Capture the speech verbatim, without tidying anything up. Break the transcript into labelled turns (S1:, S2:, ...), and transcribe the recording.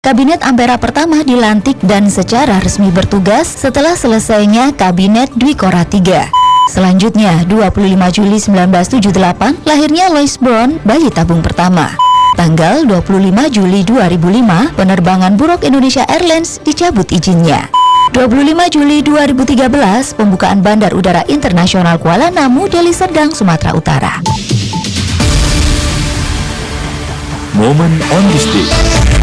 S1: Kabinet Ampera pertama dilantik dan secara resmi bertugas setelah selesainya Kabinet Dwi Korah tiga. Selanjutnya, dua puluh lima Juli seribu sembilan ratus tujuh puluh delapan, lahirnya Louis Brown, bayi tabung pertama. Tanggal dua puluh lima Juli dua ribu lima, penerbangan Buruk Indonesia Airlines dicabut izinnya. dua puluh lima Juli dua ribu tiga belas, pembukaan Bandar Udara Internasional Kuala Namu, Deli Serdang, Sumatera Utara.
S2: Moment on this day.